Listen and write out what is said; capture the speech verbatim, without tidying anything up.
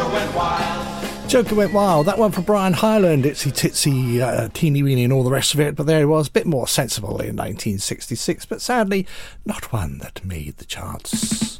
went wild. Joker went wild. That one for Brian Hyland, Itsy Titsy, uh, Teeny Weeny and all the rest of it. But there he was, a bit more sensible in nineteen sixty-six, but sadly not one that made the charts.